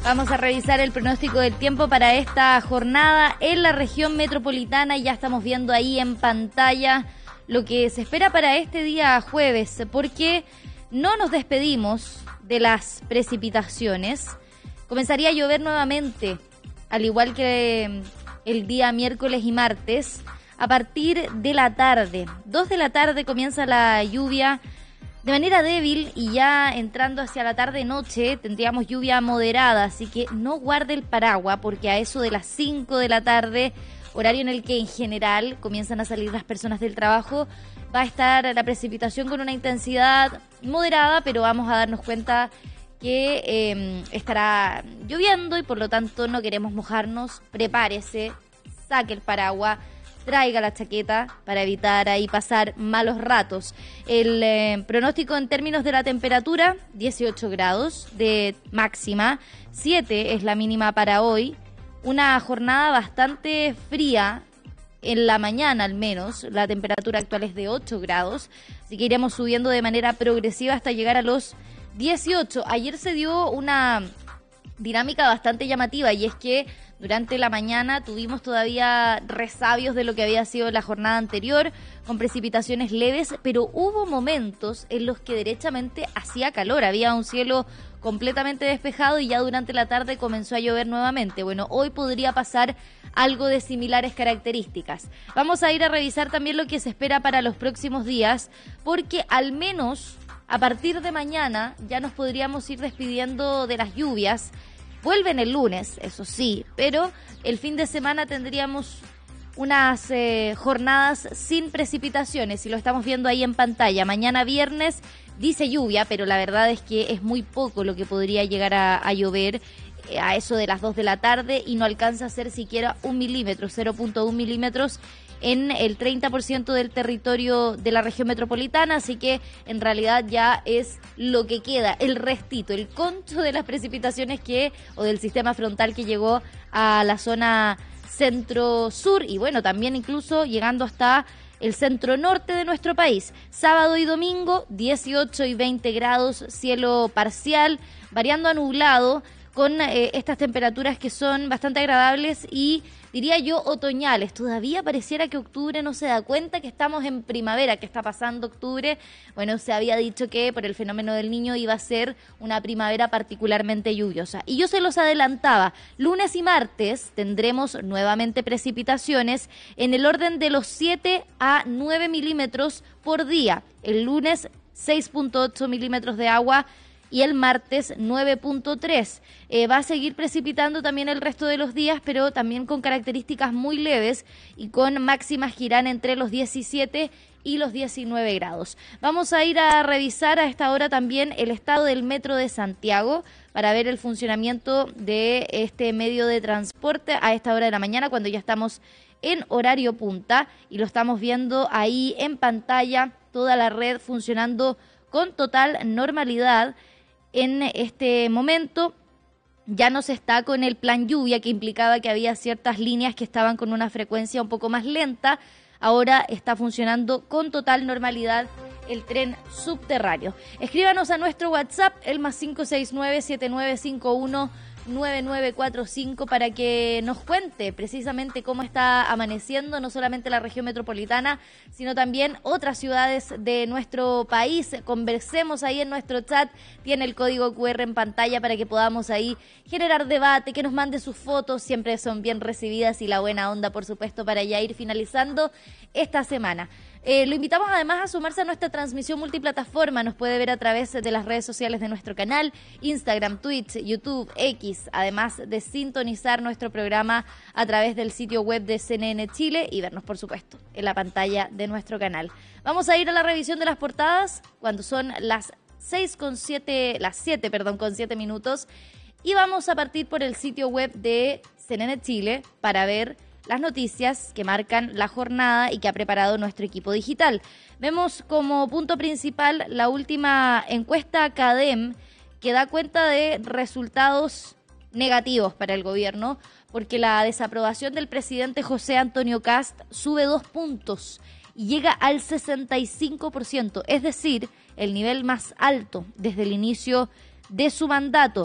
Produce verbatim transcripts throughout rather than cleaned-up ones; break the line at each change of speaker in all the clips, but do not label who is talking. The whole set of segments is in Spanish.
Vamos a revisar el pronóstico del tiempo para esta jornada en la región metropolitana. Ya estamos viendo ahí en pantalla lo que se espera para este día jueves, porque no nos despedimos de las precipitaciones. Comenzaría a llover nuevamente, al igual que el día miércoles y martes, a partir de la tarde. Dos de la tarde comienza la lluvia de manera débil y ya entrando hacia la tarde-noche tendríamos lluvia moderada, así que no guarde el paraguas porque a eso de las cinco de la tarde, horario en el que en general comienzan a salir las personas del trabajo, va a estar la precipitación con una intensidad moderada, pero vamos a darnos cuenta que eh, estará lloviendo y por lo tanto no queremos mojarnos. Prepárese, saque el paraguas, traiga la chaqueta para evitar ahí pasar malos ratos. El eh, pronóstico en términos de la temperatura, dieciocho grados de máxima, siete es la mínima para hoy. Una jornada bastante fría en la mañana al menos. La temperatura actual es de ocho grados, así que iremos subiendo de manera progresiva hasta llegar a los dieciocho. Ayer se dio una dinámica bastante llamativa y es que durante la mañana tuvimos todavía resabios de lo que había sido la jornada anterior, con precipitaciones leves, pero hubo momentos en los que derechamente hacía calor, había un cielo completamente despejado y ya durante la tarde comenzó a llover nuevamente. Bueno, hoy podría pasar algo de similares características. Vamos a ir a revisar también lo que se espera para los próximos días, porque al menos a partir de mañana ya nos podríamos ir despidiendo de las lluvias. Vuelven el lunes, eso sí, pero el fin de semana tendríamos unas eh, jornadas sin precipitaciones y lo estamos viendo ahí en pantalla. Mañana viernes dice lluvia, pero la verdad es que es muy poco lo que podría llegar a, a llover eh, a eso de las dos de la tarde y no alcanza a ser siquiera un milímetro, cero punto uno milímetros en el treinta por ciento del territorio de la región metropolitana, así que en realidad ya es lo que queda, el restito, el concho de las precipitaciones que, o del sistema frontal que llegó a la zona centro-sur y bueno, también incluso llegando hasta el centro-norte de nuestro país. Sábado y domingo, dieciocho y veinte grados, cielo parcial, variando a nublado, con eh, estas temperaturas que son bastante agradables y diría yo otoñales. Todavía pareciera que octubre no se da cuenta que estamos en primavera, que está pasando octubre. Bueno, se había dicho que por el fenómeno del Niño iba a ser una primavera particularmente lluviosa. Y yo se los adelantaba, lunes y martes tendremos nuevamente precipitaciones en el orden de los siete a nueve milímetros por día. El lunes seis punto ocho milímetros de agua y el martes nueve punto tres. Eh, va a seguir precipitando también el resto de los días, pero también con características muy leves y con máximas que irán entre los diecisiete y los diecinueve grados. Vamos a ir a revisar a esta hora también el estado del Metro de Santiago para ver el funcionamiento de este medio de transporte a esta hora de la mañana, cuando ya estamos en horario punta y lo estamos viendo ahí en pantalla, toda la red funcionando con total normalidad. En este momento ya no se está con el plan lluvia que implicaba que había ciertas líneas que estaban con una frecuencia un poco más lenta. Ahora está funcionando con total normalidad el tren subterráneo. Escríbanos a nuestro WhatsApp, el más cinco seis nueve, siete nueve cinco uno, nueve nueve cuatro cinco, para que nos cuente precisamente cómo está amaneciendo no solamente la región metropolitana, sino también otras ciudades de nuestro país. Conversemos ahí en nuestro chat, tiene el código cu erre en pantalla para que podamos ahí generar debate, que nos mande sus fotos, siempre son bien recibidas y la buena onda, por supuesto, para ya ir finalizando esta semana. Eh, lo invitamos además a sumarse a nuestra transmisión multiplataforma. Nos puede ver a través de las redes sociales de nuestro canal, Instagram, Twitch, YouTube, X, además de sintonizar nuestro programa a través del sitio web de C N N Chile y vernos, por supuesto, en la pantalla de nuestro canal. Vamos a ir a la revisión de las portadas cuando son las seis con siete, las siete, perdón, con siete minutos, y vamos a partir por el sitio web de C N N Chile para ver las noticias que marcan la jornada y que ha preparado nuestro equipo digital. Vemos como punto principal la última encuesta CADEM, que da cuenta de resultados negativos para el gobierno, porque la desaprobación del presidente José Antonio Kast sube dos puntos y llega al sesenta y cinco por ciento, es decir, el nivel más alto desde el inicio de su mandato.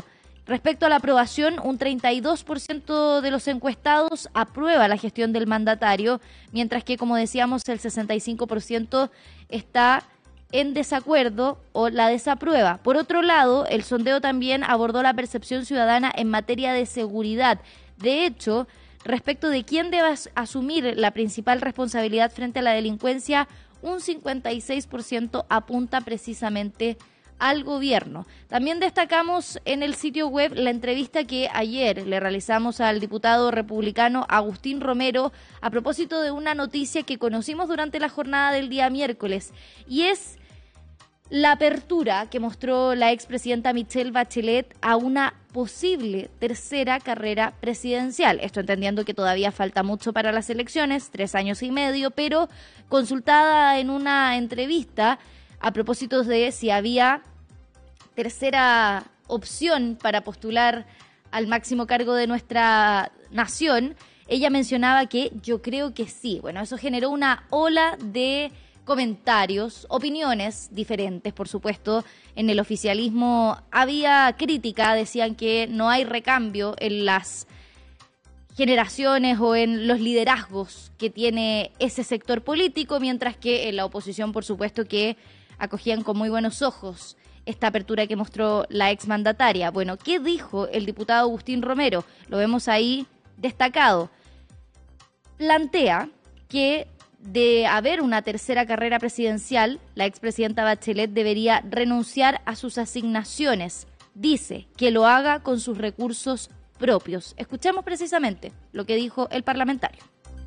Respecto a la aprobación, un treinta y dos por ciento de los encuestados aprueba la gestión del mandatario, mientras que, como decíamos, el sesenta y cinco por ciento está en desacuerdo o la desaprueba. Por otro lado, el sondeo también abordó la percepción ciudadana en materia de seguridad. De hecho, respecto de quién debe asumir la principal responsabilidad frente a la delincuencia, un cincuenta y seis por ciento apunta precisamente al gobierno. También destacamos en el sitio web la entrevista que ayer le realizamos al diputado republicano Agustín Romero a propósito de una noticia que conocimos durante la jornada del día miércoles, y es la apertura que mostró la expresidenta Michelle Bachelet a una posible tercera carrera presidencial. Esto entendiendo que todavía falta mucho para las elecciones, tres años y medio, pero consultada en una entrevista a propósito de si había tercera opción para postular al máximo cargo de nuestra nación, ella mencionaba que yo creo que sí. Bueno, eso generó una ola de comentarios, opiniones diferentes, por supuesto. En el oficialismo había crítica, decían que no hay recambio en las generaciones o en los liderazgos que tiene ese sector político, mientras que en la oposición, por supuesto, que acogían con muy buenos ojos esta apertura que mostró la exmandataria. Bueno, ¿qué dijo el diputado Agustín Romero? Lo vemos ahí destacado. Plantea que de haber una tercera carrera presidencial, la expresidenta Bachelet debería renunciar a sus asignaciones. Dice que lo haga con sus recursos propios. Escuchemos precisamente lo que dijo el parlamentario.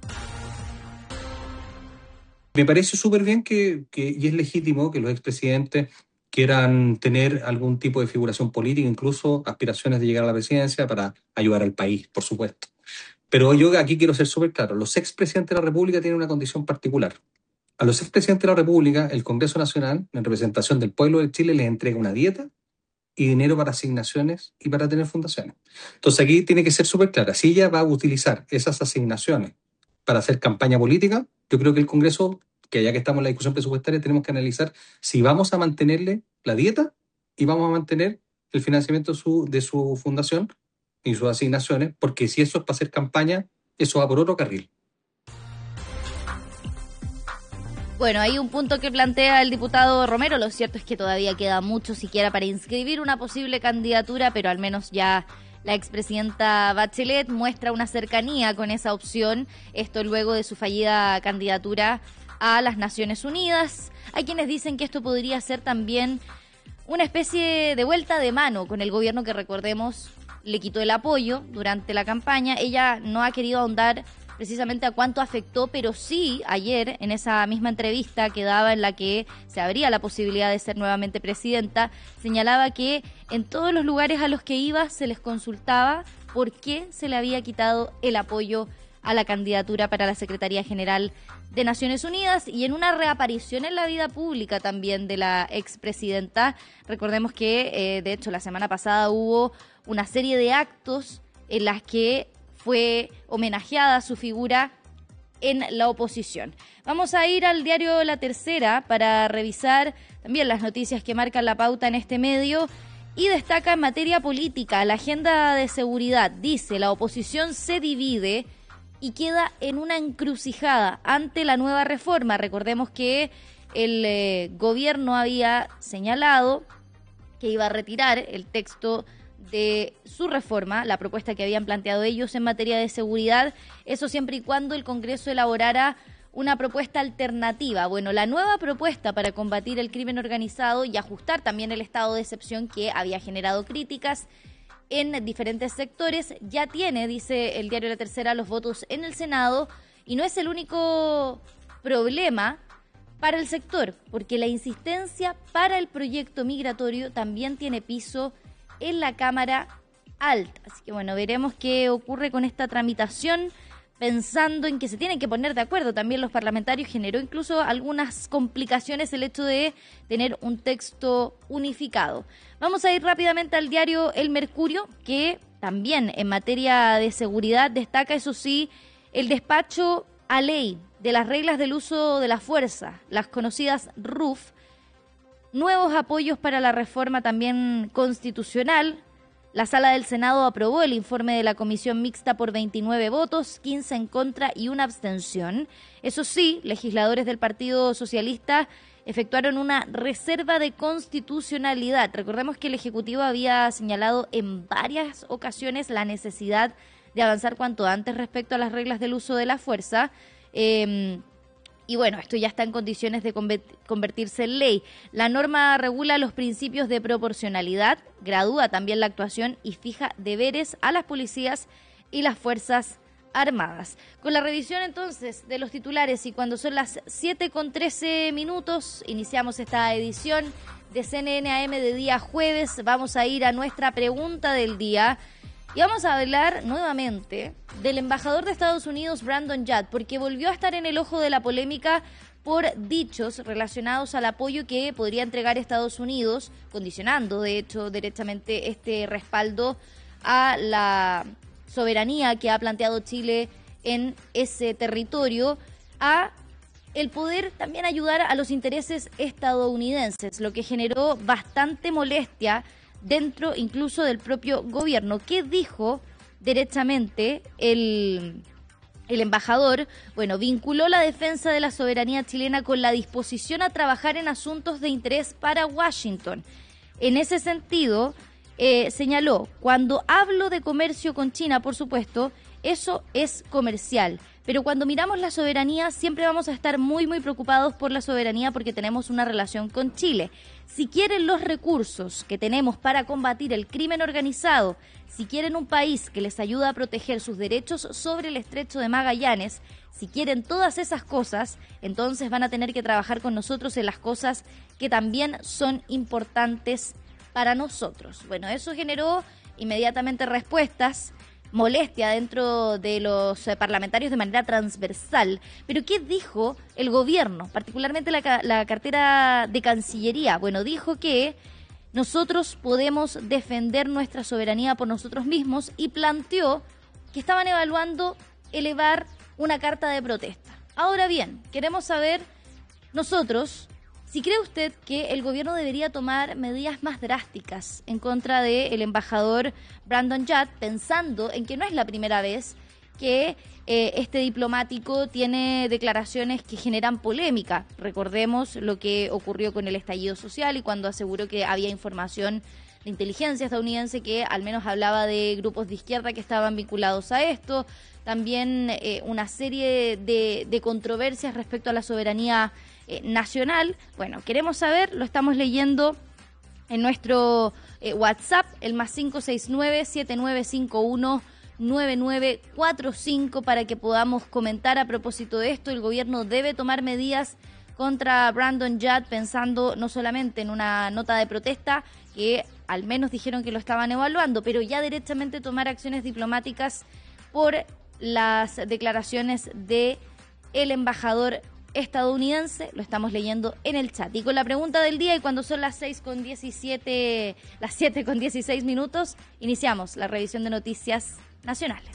Me parece súper bien que, que, y es legítimo que los expresidentes quieran tener algún tipo de figuración política, incluso aspiraciones de llegar a la presidencia para ayudar al país, por supuesto. Pero yo aquí quiero ser súper claro, los expresidentes de la República tienen una condición particular. A los expresidentes de la República, el Congreso Nacional, en representación del pueblo de Chile, les entrega una dieta y dinero para asignaciones y para tener fundaciones. Entonces aquí tiene que ser súper clara. Si ella va a utilizar esas asignaciones para hacer campaña política, yo creo que el Congreso, que ya que estamos en la discusión presupuestaria, tenemos que analizar si vamos a mantenerle la dieta y vamos a mantener el financiamiento de su, de su fundación y sus asignaciones, porque si eso es para hacer campaña, eso va por otro carril.
Bueno, hay un punto que plantea el diputado Romero. Lo cierto es que todavía queda mucho siquiera para inscribir una posible candidatura, pero al menos ya la expresidenta Bachelet muestra una cercanía con esa opción, esto luego de su fallida candidatura a las Naciones Unidas. Hay quienes dicen que esto podría ser también una especie de vuelta de mano con el gobierno que, recordemos, le quitó el apoyo durante la campaña. Ella no ha querido ahondar precisamente a cuánto afectó, pero sí ayer en esa misma entrevista que daba en la que se abría la posibilidad de ser nuevamente presidenta, señalaba que en todos los lugares a los que iba se les consultaba por qué se le había quitado el apoyo a la candidatura para la Secretaría General de Naciones Unidas, y en una reaparición en la vida pública también de la expresidenta. Recordemos que, eh, de hecho, la semana pasada hubo una serie de actos en las que fue homenajeada su figura en la oposición. Vamos a ir al diario La Tercera para revisar también las noticias que marcan la pauta en este medio, y destaca en materia política la agenda de seguridad. Dice, la oposición se divide y queda en una encrucijada ante la nueva reforma. Recordemos que el eh, gobierno había señalado que iba a retirar el texto de su reforma, la propuesta que habían planteado ellos en materia de seguridad, eso siempre y cuando el Congreso elaborara una propuesta alternativa. Bueno, la nueva propuesta para combatir el crimen organizado y ajustar también el estado de excepción que había generado críticas en diferentes sectores, ya tiene, dice el diario La Tercera, los votos en el Senado, y no es el único problema para el sector, porque la insistencia para el proyecto migratorio también tiene piso en la Cámara Alta. Así que bueno, veremos qué ocurre con esta tramitación, pensando en que se tienen que poner de acuerdo también los parlamentarios. Generó incluso algunas complicaciones el hecho de tener un texto unificado. Vamos a ir rápidamente al diario El Mercurio, que también en materia de seguridad destaca, eso sí, el despacho a ley de las reglas del uso de la fuerza, las conocidas R U F, nuevos apoyos para la reforma también constitucional. La Sala del Senado aprobó el informe de la Comisión Mixta por veintinueve votos, quince en contra y una abstención. Eso sí, legisladores del Partido Socialista efectuaron una reserva de constitucionalidad. Recordemos que el Ejecutivo había señalado en varias ocasiones la necesidad de avanzar cuanto antes respecto a las reglas del uso de la fuerza. Eh, Y bueno, esto ya está en condiciones de convertirse en ley. La norma regula los principios de proporcionalidad, gradúa también la actuación y fija deberes a las policías y las Fuerzas Armadas. Con la revisión entonces de los titulares y cuando son las siete con trece minutos, iniciamos esta edición de C N N A M de día jueves. Vamos a ir a nuestra pregunta del día. Y vamos a hablar nuevamente del embajador de Estados Unidos, Brandon Judd, porque volvió a estar en el ojo de la polémica por dichos relacionados al apoyo que podría entregar Estados Unidos, condicionando, de hecho, directamente este respaldo a la soberanía que ha planteado Chile en ese territorio, a el poder también ayudar a los intereses estadounidenses, lo que generó bastante molestia dentro incluso del propio gobierno. ¿Qué dijo directamente el, el embajador? Bueno, vinculó la defensa de la soberanía chilena con la disposición a trabajar en asuntos de interés para Washington. En ese sentido, eh, señaló, cuando hablo de comercio con China, por supuesto, eso es comercial. Pero cuando miramos la soberanía, siempre vamos a estar muy, muy preocupados por la soberanía porque tenemos una relación con Chile. Si quieren los recursos que tenemos para combatir el crimen organizado, si quieren un país que les ayuda a proteger sus derechos sobre el Estrecho de Magallanes, si quieren todas esas cosas, entonces van a tener que trabajar con nosotros en las cosas que también son importantes para nosotros. Bueno, eso generó inmediatamente respuestas, molestia dentro de los eh, parlamentarios de manera transversal. Pero ¿qué dijo el gobierno, particularmente la, la cartera de Cancillería? Bueno, dijo que nosotros podemos defender nuestra soberanía por nosotros mismos y planteó que estaban evaluando elevar una carta de protesta. Ahora bien, queremos saber nosotros si cree usted que el gobierno debería tomar medidas más drásticas en contra del embajador Brandon Judd, pensando en que no es la primera vez que eh, este diplomático tiene declaraciones que generan polémica. Recordemos lo que ocurrió con el estallido social y cuando aseguró que había información de inteligencia estadounidense que al menos hablaba de grupos de izquierda que estaban vinculados a esto. También eh, una serie de, de controversias respecto a la soberanía eh, nacional. Bueno, queremos saber, lo estamos leyendo en nuestro eh, WhatsApp, el más cinco seis nueve, siete nueve cinco uno, nueve nueve cuatro cinco, para que podamos comentar a propósito de esto. El gobierno debe tomar medidas contra Brandon Judd, pensando no solamente en una nota de protesta, que al menos dijeron que lo estaban evaluando, pero ya directamente tomar acciones diplomáticas por las declaraciones de el embajador estadounidense. Lo estamos leyendo en el chat. Y con la pregunta del día, y cuando son las seis con diecisiete, las siete con dieciséis minutos, iniciamos la revisión de noticias nacionales.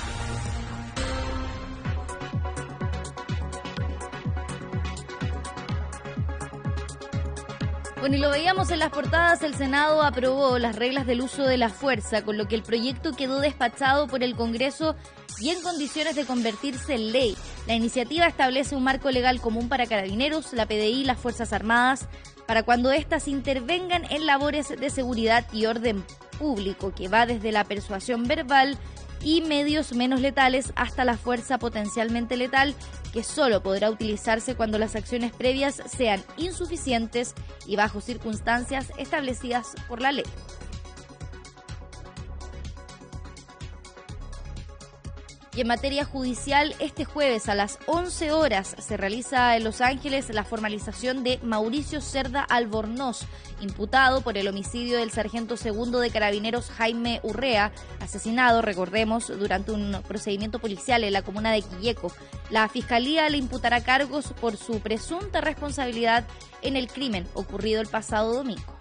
Bueno, y lo veíamos en las portadas, el Senado aprobó las reglas del uso de la fuerza, con lo que el proyecto quedó despachado por el Congreso y en condiciones de convertirse en ley. La iniciativa establece un marco legal común para Carabineros, la P D I y las Fuerzas Armadas para cuando éstas intervengan en labores de seguridad y orden público, que va desde la persuasión verbal y medios menos letales hasta la fuerza potencialmente letal, que solo podrá utilizarse cuando las acciones previas sean insuficientes y bajo circunstancias establecidas por la ley. Y en materia judicial, este jueves a las once horas se realiza en Los Ángeles la formalización de Mauricio Cerda Albornoz, imputado por el homicidio del sargento segundo de Carabineros Jaime Urrea, asesinado, recordemos, durante un procedimiento policial en la comuna de Quilleco. La Fiscalía le imputará cargos por su presunta responsabilidad en el crimen ocurrido el pasado domingo.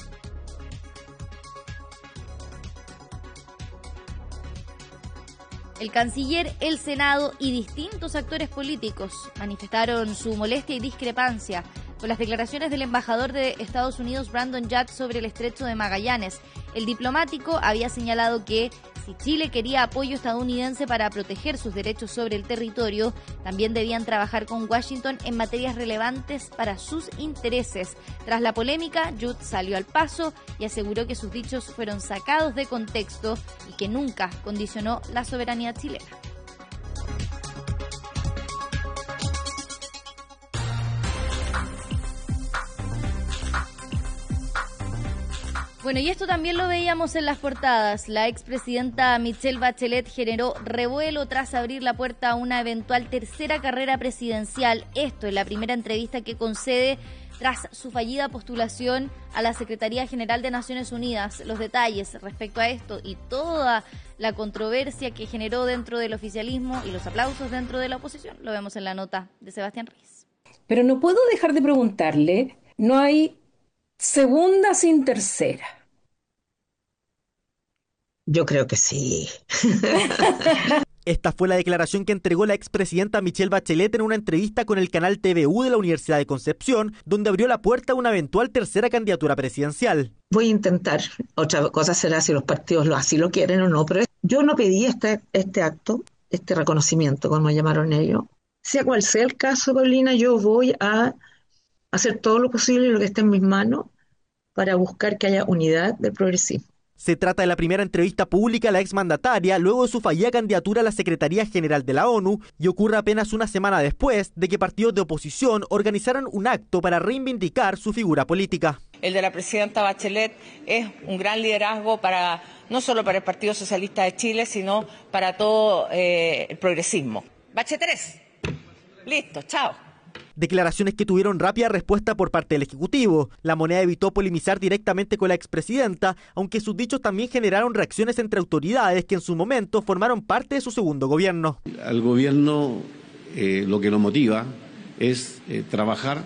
El canciller, el Senado y distintos actores políticos manifestaron su molestia y discrepancia con las declaraciones del embajador de Estados Unidos, Brandon Judd, sobre el Estrecho de Magallanes. El diplomático había señalado que si Chile quería apoyo estadounidense para proteger sus derechos sobre el territorio, también debían trabajar con Washington en materias relevantes para sus intereses. Tras la polémica, Judd salió al paso y aseguró que sus dichos fueron sacados de contexto y que nunca condicionó la soberanía chilena. Bueno, y esto también lo veíamos en las portadas. La expresidenta Michelle Bachelet generó revuelo tras abrir la puerta a una eventual tercera carrera presidencial. Esto es la primera entrevista que concede tras su fallida postulación a la Secretaría General de Naciones Unidas. Los detalles respecto a esto y toda la controversia que generó dentro del oficialismo y los aplausos dentro de la oposición lo vemos en la nota de Sebastián Reyes.
Pero no puedo dejar de preguntarle, ¿no hay segunda sin tercera?
Yo creo que sí.
Esta fue la declaración que entregó la expresidenta Michelle Bachelet en una entrevista con el canal T V U de la Universidad de Concepción, donde abrió la puerta a una eventual tercera candidatura presidencial.
Voy a intentar, otra cosa será si los partidos lo, así lo quieren o no, pero yo no pedí este, este acto, este reconocimiento, como llamaron ellos. Sea cual sea el caso, Paulina, yo voy a hacer todo lo posible y lo que esté en mis manos para buscar que haya unidad del progresismo.
Se trata de la primera entrevista pública a la exmandataria luego de su fallida candidatura a la Secretaría General de la ONU y ocurre apenas una semana después de que partidos de oposición organizaran un acto para reivindicar su figura política.
El de la presidenta Bachelet es un gran liderazgo para no solo para el Partido Socialista de Chile, sino para todo eh, el progresismo. Bachelet tres. Listo, chao.
Declaraciones que tuvieron rápida respuesta por parte del Ejecutivo. La Moneda evitó polemizar directamente con la expresidenta, aunque sus dichos también generaron reacciones entre autoridades que en su momento formaron parte de su segundo gobierno.
Al gobierno eh, lo que lo motiva es eh, trabajar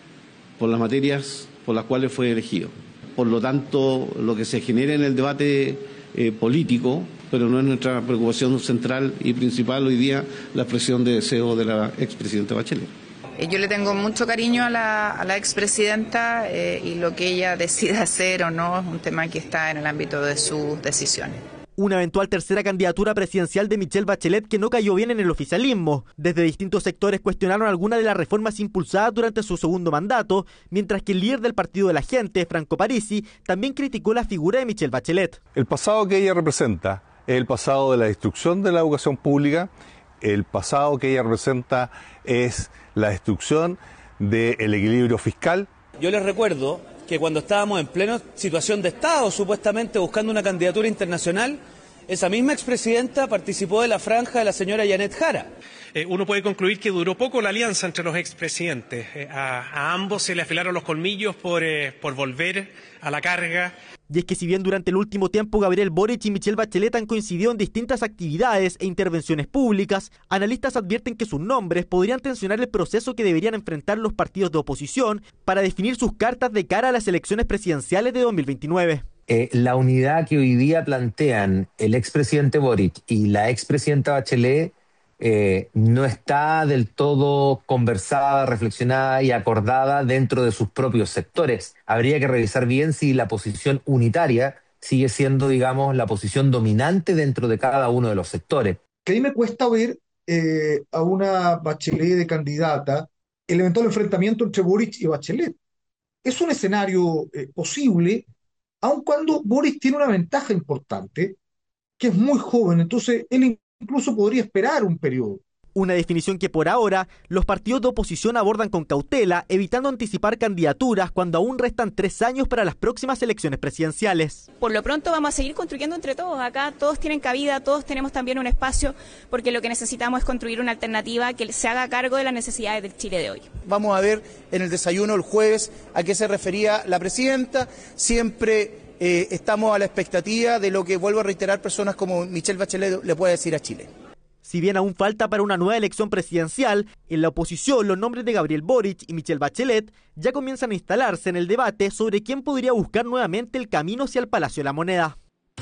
por las materias por las cuales fue elegido. Por lo tanto, lo que se genera en el debate eh, político, pero no es nuestra preocupación central y principal hoy día, la expresión de deseo de la expresidenta Bachelet.
Yo le tengo mucho cariño a la, a la expresidenta eh, y lo que ella decida hacer o no es un tema que está en el ámbito de sus decisiones.
Una eventual tercera candidatura presidencial de Michelle Bachelet que no cayó bien en el oficialismo. Desde distintos sectores cuestionaron algunas de las reformas impulsadas durante su segundo mandato, mientras que el líder del Partido de la Gente, Franco Parisi, también criticó la figura de Michelle Bachelet.
El pasado que ella representa es el pasado de la destrucción de la educación pública, el pasado que ella representa es la destrucción del equilibrio fiscal.
Yo les recuerdo que cuando estábamos en plena situación de Estado, supuestamente buscando una candidatura internacional, esa misma expresidenta participó de la franja de la señora Janet Jara.
Eh, uno puede concluir que duró poco la alianza entre los expresidentes. Eh, a, a ambos se le afilaron los colmillos por, eh, por volver a la carga.
Y es que si bien durante el último tiempo Gabriel Boric y Michelle Bachelet han coincidido en distintas actividades e intervenciones públicas, analistas advierten que sus nombres podrían tensionar el proceso que deberían enfrentar los partidos de oposición para definir sus cartas de cara a las elecciones presidenciales de dos mil veintinueve.
Eh, la unidad que hoy día plantean el expresidente Boric y la expresidenta Bachelet eh, no está del todo conversada, reflexionada y acordada dentro de sus propios sectores. Habría que revisar bien si la posición unitaria sigue siendo, digamos, la posición dominante dentro de cada uno de los sectores.
Que a mí me cuesta ver eh, a una Bachelet de candidata el eventual enfrentamiento entre Boric y Bachelet. Es un escenario eh, posible, aun cuando Boric tiene una ventaja importante, que es muy joven, entonces él incluso podría esperar un periodo.
Una definición que por ahora los partidos de oposición abordan con cautela, evitando anticipar candidaturas cuando aún restan tres años para las próximas elecciones presidenciales.
Por lo pronto vamos a seguir construyendo entre todos. Acá todos tienen cabida, todos tenemos también un espacio, porque lo que necesitamos es construir una alternativa que se haga cargo de las necesidades del Chile de hoy.
Vamos a ver en el desayuno el jueves a qué se refería la presidenta. Siempre eh, estamos a la expectativa de lo que, vuelvo a reiterar, personas como Michelle Bachelet le puede decir a Chile.
Si bien aún falta para una nueva elección presidencial, en la oposición los nombres de Gabriel Boric y Michelle Bachelet ya comienzan a instalarse en el debate sobre quién podría buscar nuevamente el camino hacia el Palacio de la Moneda.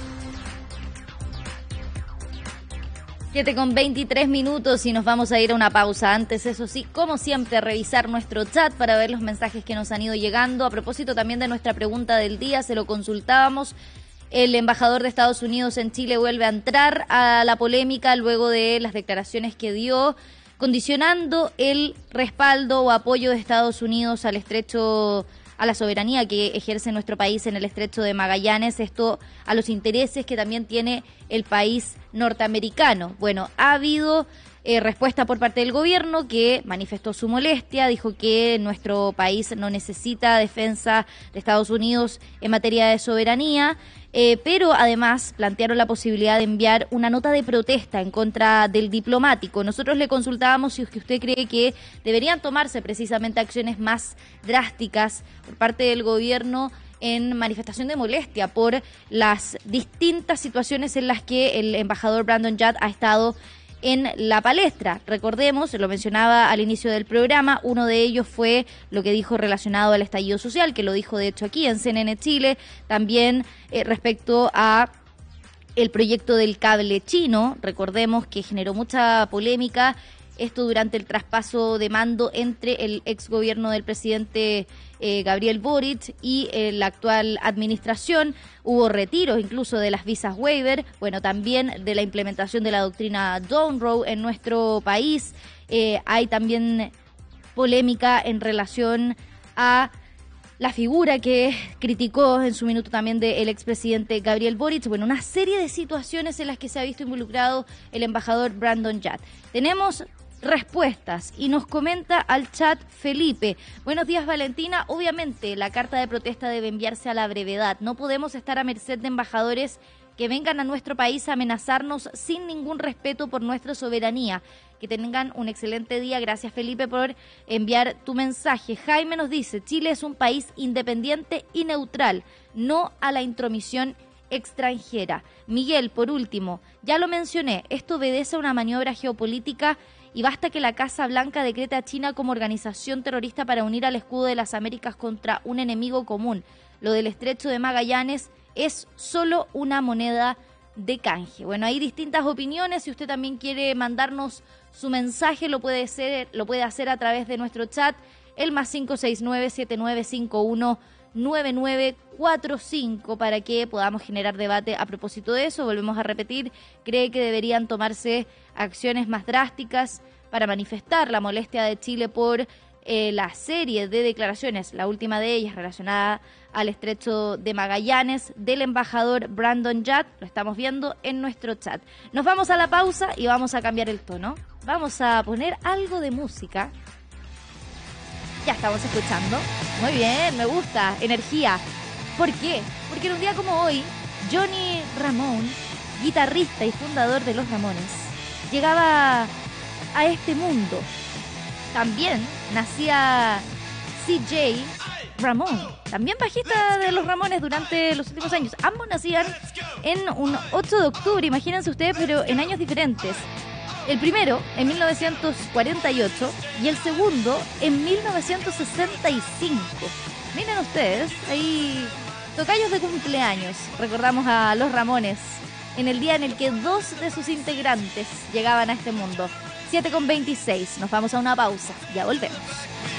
siete con veintitrés minutos y nos vamos a ir a una pausa. Antes, eso sí, como siempre, revisar nuestro chat para ver los mensajes que nos han ido llegando. A propósito también de nuestra pregunta del día, se lo consultábamos. El embajador de Estados Unidos en Chile vuelve a entrar a la polémica luego de las declaraciones que dio, condicionando el respaldo o apoyo de Estados Unidos al estrecho, a la soberanía que ejerce nuestro país en el estrecho de Magallanes, esto a los intereses que también tiene el país norteamericano. Bueno, ha habido eh, respuesta por parte del gobierno, que manifestó su molestia, dijo que nuestro país no necesita defensa de Estados Unidos en materia de soberanía, eh, pero además plantearon la posibilidad de enviar una nota de protesta en contra del diplomático. Nosotros le consultábamos si es que usted cree que deberían tomarse precisamente acciones más drásticas por parte del gobierno en manifestación de molestia por las distintas situaciones en las que el embajador Brandon Judd ha estado en la palestra. Recordemos, lo mencionaba al inicio del programa, uno de ellos fue lo que dijo relacionado al estallido social, que lo dijo de hecho aquí en C N N Chile, también eh, respecto a el proyecto del cable chino. Recordemos que generó mucha polémica esto durante el traspaso de mando entre el ex gobierno del presidente eh, Gabriel Boric y eh, la actual administración. Hubo retiros incluso de las visas waiver, bueno, también de la implementación de la doctrina Down-Row en nuestro país. Eh, hay también polémica en relación a la figura que criticó en su minuto también del expresidente Gabriel Boric. Bueno, una serie de situaciones en las que se ha visto involucrado el embajador Brandon Judd. Tenemos respuestas y nos comenta al chat Felipe. Buenos días, Valentina. Obviamente la carta de protesta debe enviarse a la brevedad. No podemos estar a merced de embajadores que vengan a nuestro país a amenazarnos sin ningún respeto por nuestra soberanía. Que tengan un excelente día. Gracias, Felipe, por enviar tu mensaje. Jaime nos dice, Chile es un país independiente y neutral, no a la intromisión extranjera. Miguel, por último, ya lo mencioné, esto obedece a una maniobra geopolítica y basta que la Casa Blanca decrete a China como organización terrorista para unir al escudo de las Américas contra un enemigo común. Lo del estrecho de Magallanes es solo una moneda de canje. Bueno, hay distintas opiniones. Si usted también quiere mandarnos su mensaje, lo puede hacer, lo puede hacer a través de nuestro chat, el más cinco seis nueve, siete nueve cinco uno, nueve nueve cuatro cinco, para que podamos generar debate a propósito de eso. Volvemos a repetir, cree que deberían tomarse acciones más drásticas para manifestar la molestia de Chile por eh, la serie de declaraciones, la última de ellas relacionada al estrecho de Magallanes del embajador Brandon Judd. Lo estamos viendo en nuestro chat. Nos vamos a la pausa y vamos a cambiar el tono. Vamos a poner algo de música. Ya estamos escuchando. Muy bien, me gusta. Energía. ¿Por qué? Porque en un día como hoy, Johnny Ramón, guitarrista y fundador de Los Ramones, llegaba a este mundo. También nacía C J Ramón, también bajista de Los Ramones durante los últimos años. Ambos nacían en un ocho de octubre, imagínense ustedes, pero en años diferentes. El primero en mil novecientos cuarenta y ocho y el segundo en mil novecientos sesenta y cinco. Miren ustedes, ahí tocayos de cumpleaños. Recordamos a Los Ramones en el día en el que dos de sus integrantes llegaban a este mundo. siete con veintiséis, nos vamos a una pausa, ya volvemos.